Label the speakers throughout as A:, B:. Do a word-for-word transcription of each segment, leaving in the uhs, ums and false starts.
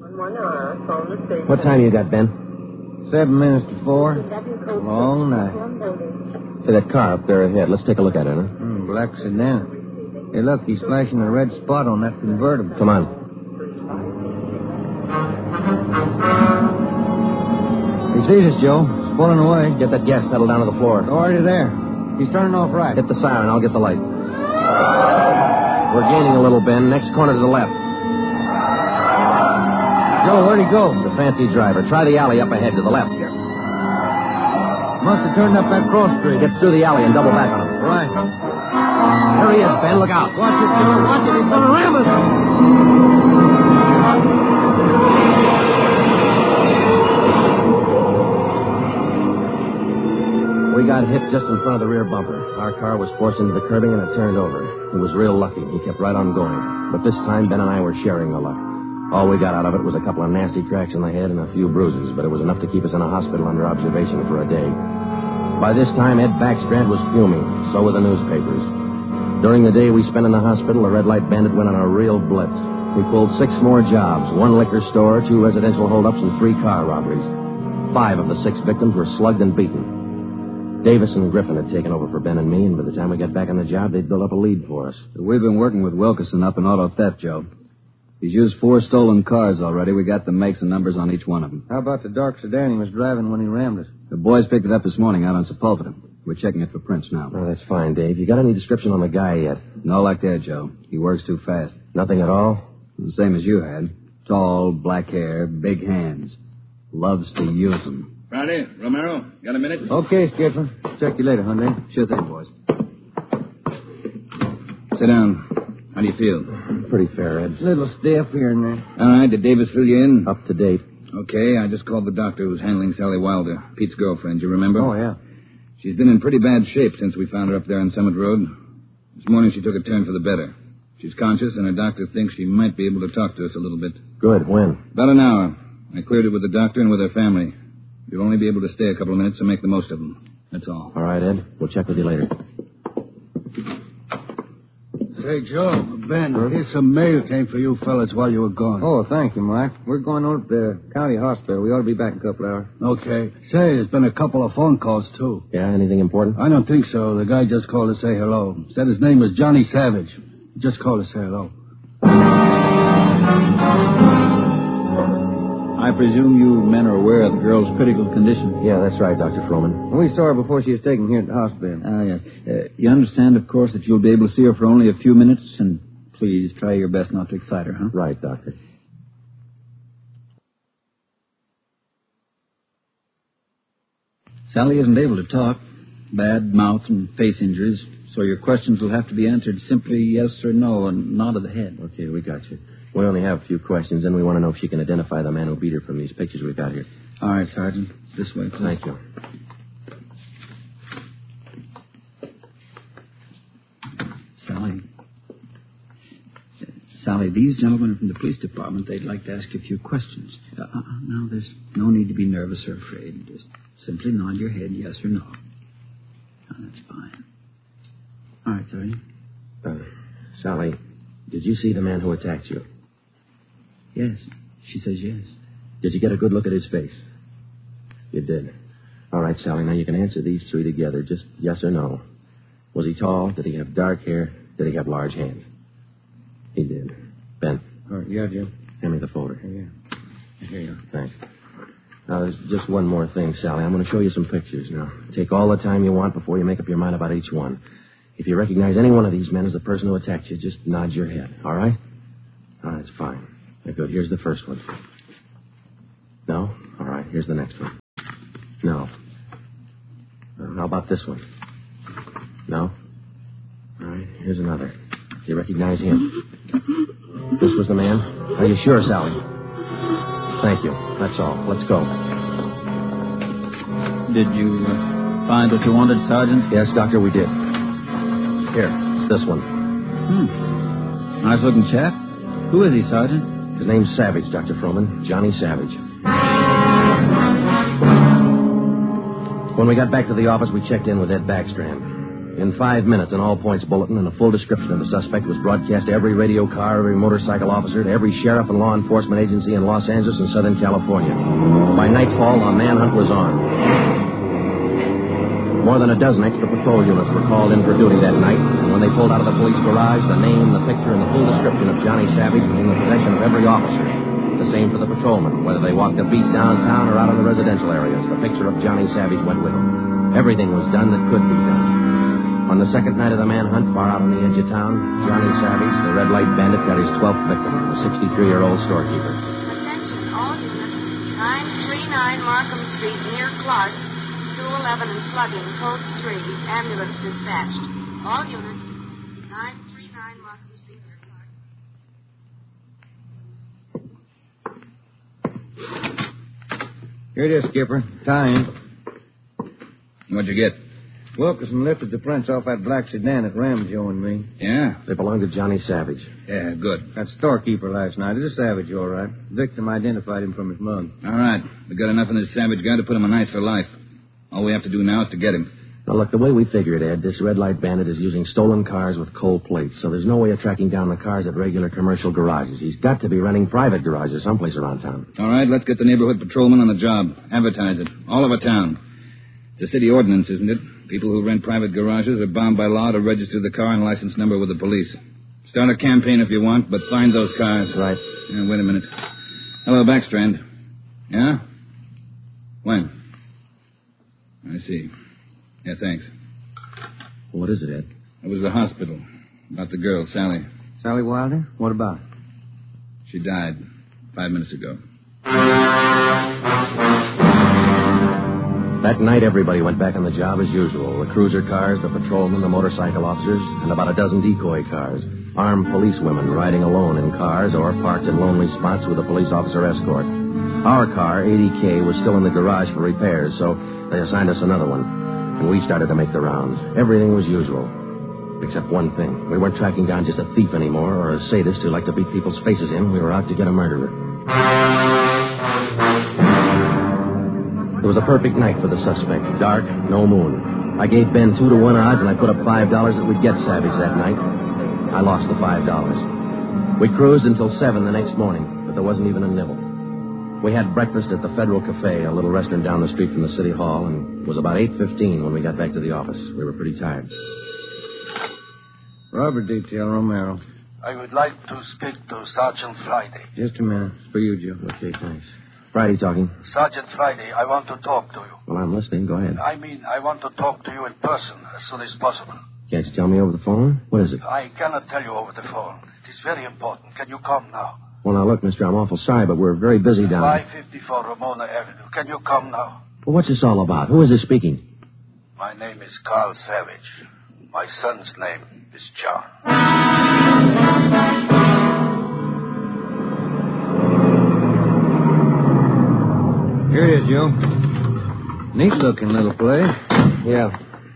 A: What time you got, Ben?
B: Seven minutes to four. Long night.
A: Say, that car up there ahead. Let's take a look at it, huh?
B: Mm, black sedan. Hey, look, he's flashing a red spot on that convertible.
A: Come on.
B: He sees us, Joe. He's pulling away.
A: Get that gas pedal down to the floor.
B: Already there. He's turning off right.
A: Hit the siren. I'll get the light. We're gaining a little, Ben. Next corner to the left.
B: Joe, where'd he go?
A: The fancy driver. Try the alley up ahead to the left here.
B: Must have turned up that cross street.
A: Gets through the alley and double back on him.
B: Right.
A: There he is, Ben. Look out.
B: Watch it, Joe. Watch it. He's going to ram us.
A: We got hit just in front of the rear bumper. Our car was forced into the curbing and it turned over. It was real lucky. He kept right on going. But this time, Ben and I were sharing the luck. All we got out of it was a couple of nasty cracks in the head and a few bruises, but it was enough to keep us in a hospital under observation for a day. By this time, Ed Backstrand was fuming. So were the newspapers. During the day we spent in the hospital, the Red Light Bandit went on a real blitz. We pulled six more jobs, one liquor store, two residential holdups, and three car robberies. Five of the six victims were slugged and beaten. Davis and Griffin had taken over for Ben and me, and by the time we got back on the job, they'd built up a lead for us.
C: We've been working with Wilkerson up in auto theft, Joe. He's used four stolen cars already. We got the makes and numbers on each one of them.
B: How about the dark sedan he was driving when he rammed us?
C: The boys picked it up this morning out on Sepulveda. We're checking it for prints now.
A: Oh, that's fine, Dave. You got any description on the guy yet?
C: No luck there, Joe. He works too fast.
A: Nothing at all?
C: The same as you had. Tall, black hair, big hands. Loves to use them.
D: Friday, Romero, got a minute?
B: Okay, Skipper. Check you later, Hyundai.
C: Sure thing, boys. Sit down. How do you feel?
A: Pretty fair, Ed.
B: Little stiff here and there.
D: All right, did Davis fill you in?
A: Up to date.
D: Okay, I just called the doctor who's handling Sally Wilder, Pete's girlfriend, you remember?
B: Oh, yeah.
D: She's been in pretty bad shape since we found her up there on Summit Road. This morning she took a turn for the better. She's conscious, and her doctor thinks she might be able to talk to us a little bit.
A: Good. When?
D: About an hour. I cleared it with the doctor and with her family. You'll only be able to stay a couple of minutes, so make the most of them. That's all.
A: All right, Ed. We'll check with you later.
E: Say, Joe, Ben, here's some mail came for you fellas while you were gone.
B: Oh, thank you, Mike. We're going over to the county hospital. We ought to be back in a couple of hours.
E: Okay. Say, there's been a couple of phone calls, too.
A: Yeah, anything important?
E: I don't think so. The guy just called to say hello. Said his name was Johnny Savage. Just called to say hello.
C: I presume you men are aware of the girl's critical condition.
A: Yeah, that's right, Doctor Froman.
B: We saw her before she was taken here at the hospital.
C: Ah, yes. Uh, you understand, of course, that you'll be able to see her for only a few minutes, and please try your best not to excite her, huh?
A: Right, Doctor.
C: Sally isn't able to talk. Bad mouth and face injuries, so your questions will have to be answered simply yes or no and nod of the head.
A: Okay, we got you. We only have a few questions, and we want to know if she can identify the man who beat her from these pictures we've got here.
C: All right, Sergeant. This way, please.
A: Thank you.
C: Sally. Sally, these gentlemen are from the police department. They'd like to ask you a few questions. Uh, uh, now, there's no need to be nervous or afraid. Just simply nod your head yes or no. Oh, that's fine. All right, Sergeant.
A: Uh, Sally, did you see the man who attacked you?
C: Yes. She says yes.
A: Did you get a good look at his face? You did. All right, Sally, now you can answer these three together, just yes or no. Was he tall? Did he have dark hair? Did he have large hands? He did. Ben.
B: All right, yeah, Jim.
A: Hand me the folder.
B: Yeah. Here you are.
A: Thanks. Now, there's just one more thing, Sally. I'm going to show you some pictures now. Take all the time you want before you make up your mind about each one. If you recognize any one of these men as the person who attacked you, just nod your head, all right? Oh, that's fine. Now, good. Here's the first one. No? All right. Here's the next one. No. Uh, how about this one? No? All right. Here's another. Do you recognize him? This was the man? Are you sure, Sally? Thank you. That's all. Let's go.
C: Did you uh, find what you wanted, Sergeant?
A: Yes, Doctor, we did. Here, it's this one.
C: Hmm. Nice-looking chap. Who is he, Sergeant?
A: His name's Savage, Doctor Froman. Johnny Savage. When we got back to the office, we checked in with Ed Backstrand. In five minutes, an all-points bulletin and a full description of the suspect was broadcast to every radio car, every motorcycle officer, to every sheriff and law enforcement agency in Los Angeles and Southern California. By nightfall, the manhunt was on. More than a dozen extra patrol units were called in for duty that night, and when they pulled out of the police garage, the name, the picture, and the full description of Johnny Savage was in the possession of every officer. The same for the patrolmen, whether they walked a beat downtown or out in the residential areas. The picture of Johnny Savage went with them. Everything was done that could be done. On the second night of the manhunt, far out on the edge of town, Johnny Savage, the red light bandit, got his twelfth victim, a sixty-three-year-old storekeeper.
F: Attention, all units. nine three nine Markham Street, near Clark. two eleven and slugging, code three. Ambulance dispatched. All units. nine three nine Markham Street, near Clark.
B: Here it is, Skipper. Time.
D: What'd you get?
B: Wilkerson lifted the prints off that black sedan that rammed Joe and me.
D: Yeah?
A: They belonged to Johnny Savage.
D: Yeah, good.
B: That storekeeper last night. It is Savage, all right. Victim identified him from his mug.
D: All right. We got enough in this Savage guy to put him on ice for life. All we have to do now is to get him.
A: Now, look, the way we figure it, Ed, this red light bandit is using stolen cars with cold plates, so there's no way of tracking down the cars at regular commercial garages. He's got to be running private garages someplace around town.
D: All right, let's get the neighborhood patrolman on the job. Advertise it. All over town. It's a city ordinance, isn't it? People who rent private garages are bound by law to register the car and license number with the police. Start a campaign if you want, but find those cars.
A: Right.
D: Yeah, wait a minute. Hello, Backstrand. Yeah? When? I see. Yeah, thanks.
A: What is it, Ed?
D: It was the hospital. About the girl, Sally.
B: Sally Wilder? What about?
D: She died five minutes ago.
A: That night, everybody went back on the job as usual. The cruiser cars, the patrolmen, the motorcycle officers, and about a dozen decoy cars. Armed policewomen riding alone in cars or parked in lonely spots with a police officer escort. Our car, eighty K, was still in the garage for repairs, so they assigned us another one. And we started to make the rounds. Everything was usual. Except one thing. We weren't tracking down just a thief anymore or a sadist who liked to beat people's faces in. We were out to get a murderer. It was a perfect night for the suspect. Dark, no moon. I gave Ben two to one odds, and I put up five dollars that we'd get Savage that night. I lost the five dollars. We cruised until seven the next morning, but there wasn't even a nibble. We had breakfast at the Federal Cafe, a little restaurant down the street from the city hall, and it was about eight fifteen when we got back to the office. We were pretty tired.
B: Robert Detail, Romero.
E: I would like to speak to Sergeant Friday.
B: Just a minute. It's for you, Joe.
A: Okay, thanks. Friday talking.
E: Sergeant Friday, I want to talk to you.
A: Well, I'm listening. Go ahead.
E: I mean, I want to talk to you in person as soon as possible.
A: Can't you tell me over the phone? What is it?
E: I cannot tell you over the phone. It is very important. Can you come now?
A: Well, now, look, mister, I'm awful sorry, but we're very busy down
E: five fifty-four Ramona Avenue. Can you come now?
A: Well, what's this all about? Who is this speaking?
E: My name is Carl Savage. My son's name is John.
B: Here it is, Joe. Neat-looking little place.
A: Yeah.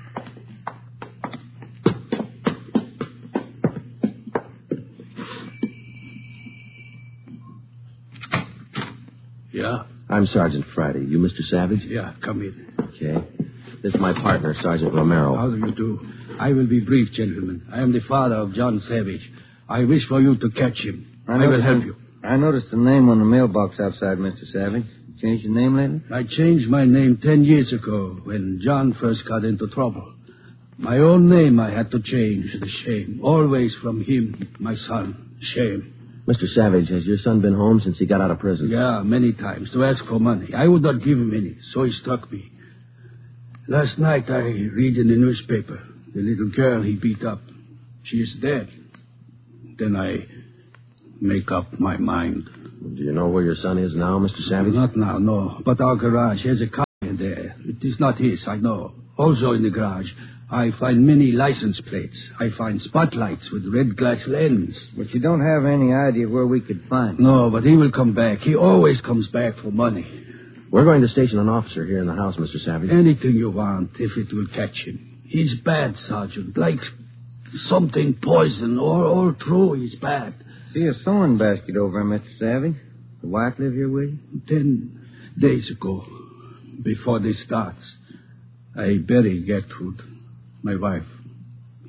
E: Yeah?
A: I'm Sergeant Friday. You Mister Savage?
E: Yeah, come in.
A: Okay. This is my partner, Sergeant Romero.
E: How do you do? I will be brief, gentlemen. I am the father of John Savage. I wish for you to catch him. I, I will help you.
B: I noticed the name on the mailbox outside, Mister Savage. Changed your name lately?
E: I changed my name ten years ago when John first got into trouble. My own name I had to change. The shame. Always from him, my son. Shame.
A: Mister Savage, has your son been home since he got out of prison?
E: Yeah, many times to ask for money. I would not give him any, so he struck me. Last night I read in the newspaper the little girl he beat up. She is dead. Then I make up my mind.
A: Do you know where your son is now, Mister Savage?
E: Not now, no. But our garage has a car in there. It is not his, I know. Also in the garage, I find many license plates. I find spotlights with red glass lens.
B: But you don't have any idea where we could find him.
E: No, but he will come back. He always comes back for money.
A: We're going to station an officer here in the house, Mister Savage.
E: Anything you want, if it will catch him. He's bad, Sergeant. Like something poison. All, all through, he's bad.
B: See a sewing basket over there, Mister Savage. The wife live here with you?
E: Ten days ago, before this starts, I buried Gertrude, my wife.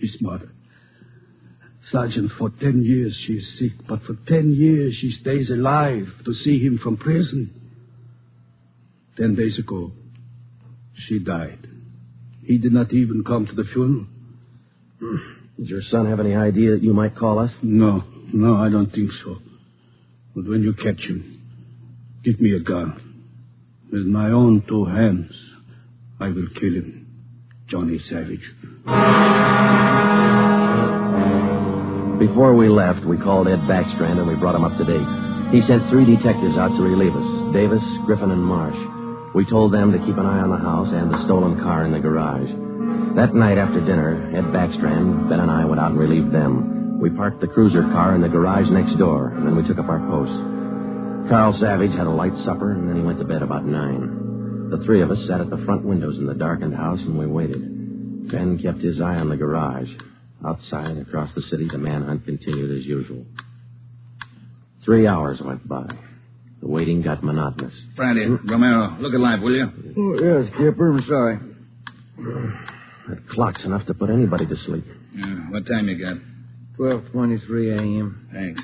E: his mother. Sergeant, for ten years she is sick, but for ten years she stays alive to see him from prison. Ten days ago, she died. He did not even come to the funeral.
A: Did your son have any idea that you might call us?
E: No, no, I don't think so. But when you catch him, give me a gun. With my own two hands, I will kill him. Johnny Savage.
A: Before we left, we called Ed Backstrand and we brought him up to date. He sent three detectives out to relieve us, Davis, Griffin, and Marsh. We told them to keep an eye on the house and the stolen car in the garage. That night after dinner, Ed Backstrand, Ben, and I went out and relieved them. We parked the cruiser car in the garage next door, and then we took up our posts. Carl Savage had a light supper, and then he went to bed about nine. The three of us sat at the front windows in the darkened house, and we waited. Ben kept his eye on the garage. Outside, across the city, the manhunt continued as usual. Three hours went by. The waiting got monotonous.
D: Friday, Romero, look alive, will you?
B: Oh, yes, Skipper. I'm sorry.
A: That clock's enough to put anybody to sleep.
D: Yeah, what time you got?
B: twelve twenty-three a.m.
D: Thanks.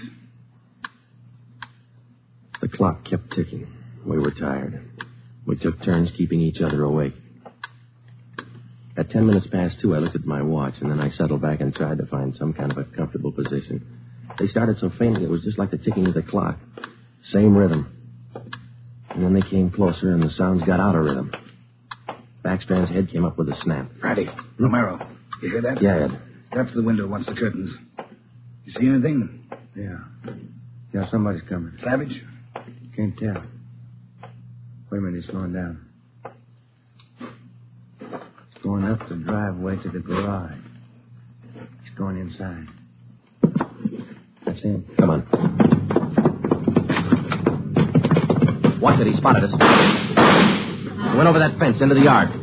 A: The clock kept ticking. We were tired. We took turns keeping each other awake. At ten minutes past two, I looked at my watch, and then I settled back and tried to find some kind of a comfortable position. They started so faintly, it was just like the ticking of the clock. Same rhythm. And then they came closer, and the sounds got out of rhythm. Backstrand's head came up with a snap.
D: Friday, Romero, you hear that?
A: Yeah, Ed.
D: Step to the window, watch the curtains. You see anything?
B: Yeah. Yeah, somebody's coming.
D: Savage?
B: Can't tell. Wait a minute, he's slowing down. He's going up the driveway to the garage. He's going inside. That's him.
A: Come on. Watch it, he spotted us. He went over that fence into the yard.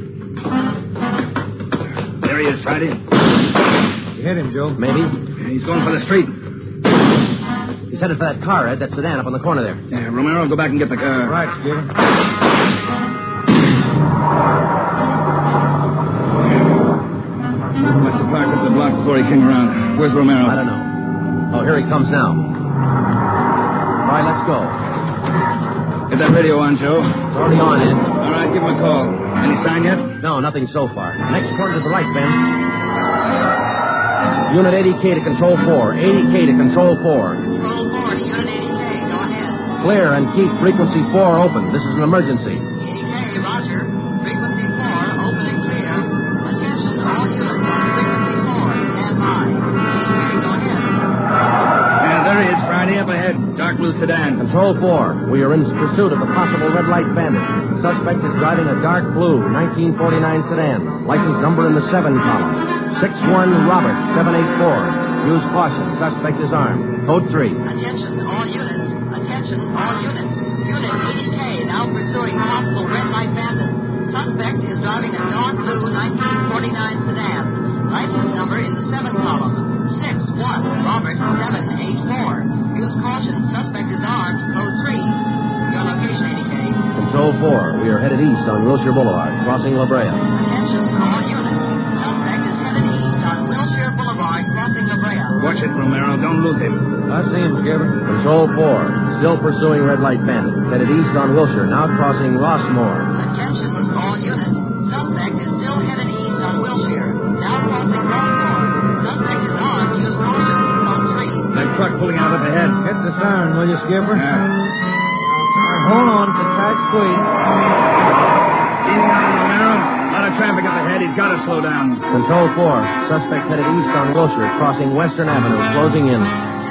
D: There he is, Friday.
B: You hit him, Joe.
A: Maybe.
D: He's going for the street.
A: He's headed for that car, Ed, that sedan up on the corner there.
D: Yeah, Romero, go back and get the car.
B: Right, Skipper.
D: Must have parked up the block before he came around. Where's Romero?
A: I don't know. Oh, here he comes now. All right, let's go.
D: Get that radio on, Joe.
A: It's already on, Ed.
D: All right, give him a call. Any sign yet?
A: No, nothing so far. Next corner to the right, Ben. Unit eighty K to Control four. eighty K to Control four.
F: Control four to Unit eighty K. Go ahead.
A: Clear and keep frequency four open. This is an emergency.
F: eighty K, roger. Frequency four, open and clear. Attention, all units on frequency four. Stand by. eighty K, go ahead.
D: Yeah, there he is, Friday, up ahead. Dark blue sedan.
A: Control four. We are in pursuit of a possible red light bandit. Suspect is driving a dark blue nineteen forty-nine sedan. License number in the seven column. six one Robert seven eight four. Use caution. Suspect is armed. Code three.
F: Attention, all units. Attention, all units. Unit eighty K now pursuing possible red light bandit. Suspect is driving a dark blue nineteen forty-nine sedan. License number in the seven column. six one Robert seven eight four. Use caution. Suspect is armed. Code three. Your location, eighty K.
A: Control four. We are headed east on Wilshire Boulevard, crossing La Brea.
F: Attention, all units. Suspect is headed east on Wilshire Boulevard, crossing La Brea.
D: Watch it, Romero. Don't lose him.
B: I see him, Skipper.
A: Control four. Still pursuing red light bandit. Headed east on Wilshire, now crossing Rossmore.
F: Attention, all units. Suspect is still headed east on Wilshire, now crossing Rossmore. Suspect is armed. Use caution. Code three.
D: That truck pulling out up ahead.
B: Hit the siren, will you, Skipper?
D: Yeah.
B: Hold on, it's a tight squeeze.
D: Easy on him, Romero. A lot of traffic up ahead. He's got to slow down.
A: Control four. Suspect headed east on Wilshire, crossing Western Avenue, closing in.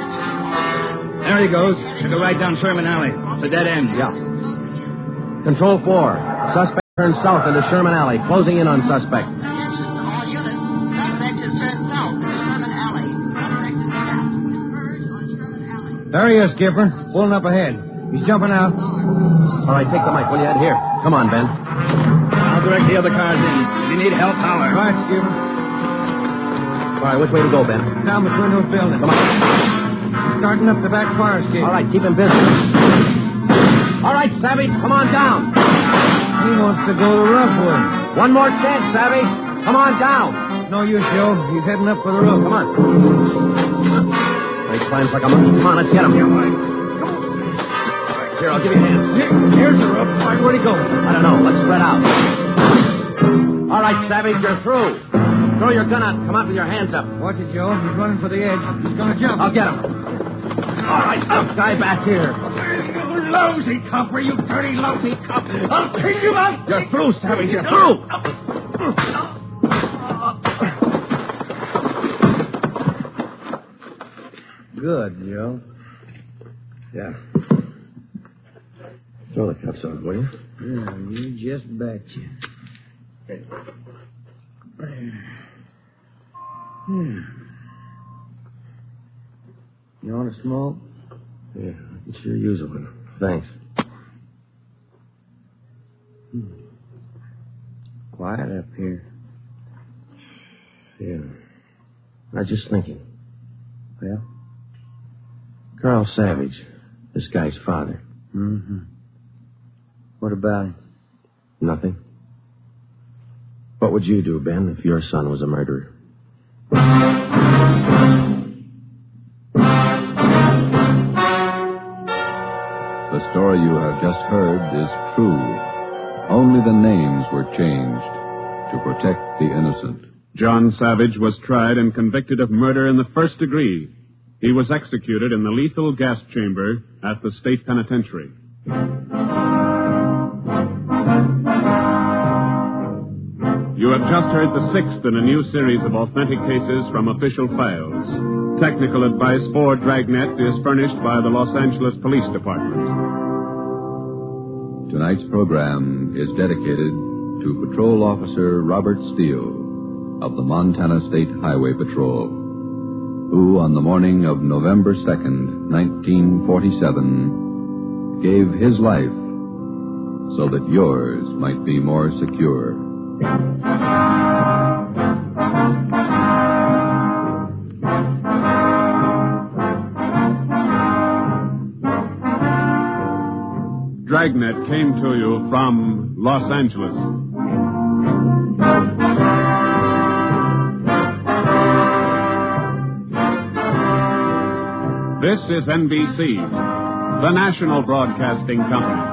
D: There he goes. Took a right down Sherman Alley. It's a dead end.
A: Yeah. Control four. Suspect turns south into Sherman Alley, closing in on suspect.
F: Attention, all units. Suspect has turned south into Sherman Alley. Suspect is trapped. Converge on Sherman Alley.
B: There he is, Skipper. Pulling up ahead. He's jumping out.
A: All right, take the mic, will you, Ed? Here. Come on, Ben.
D: I'll direct the other cars in. If you need help, holler.
B: Right, Skipper.
A: All right, which way to go, Ben?
B: Down between those buildings.
A: Come on.
B: Starting up the back fire escape.
A: All right, keep him busy. All right, Savage, come on down.
B: He wants to go the rough way.
A: One more chance, Savage. Come on down.
B: no use, Joe. He's heading up for the roof.
A: Come on. He climbs like a monkey. Come on, let's get him. Here, I'll give you a hand.
E: Here, here's the roof. Where'd he go?
A: I don't know. Let's spread out. All right, Savage, you're through. Throw your gun out. Come out with your hands up.
B: Watch it, Joe. He's running for the edge. He's going to jump.
A: I'll get him. All right, up, guy back here.
E: You lousy copper, you dirty, lousy cop. I'll kill you out.
A: You're through, Savage. You're through.
B: Good, Joe.
A: Yeah. Throw the cuffs on, will you?
B: Yeah, you just betcha. Hmm. You want a smoke?
A: Yeah, I can sure use one. Thanks.
B: Hmm. Quiet up here.
A: Yeah. I was just thinking.
B: Well?
A: Carl Savage, this guy's father.
B: Mm-hmm. What about him?
A: Nothing. What would you do, Ben, if your son was a murderer?
G: The story you have just heard is true. Only the names were changed to protect the innocent.
H: John Savage was tried and convicted of murder in the first degree. He was executed in the lethal gas chamber at the state penitentiary. You have just heard the sixth in a new series of authentic cases from official files. Technical advice for Dragnet is furnished by the Los Angeles Police Department.
G: Tonight's program is dedicated to Patrol Officer Robert Steele of the Montana State Highway Patrol, who on the morning of November second, nineteen forty-seven, gave his life so that yours might be more secure.
H: Dragnet came to you from Los Angeles. This is N B C, the national broadcasting company.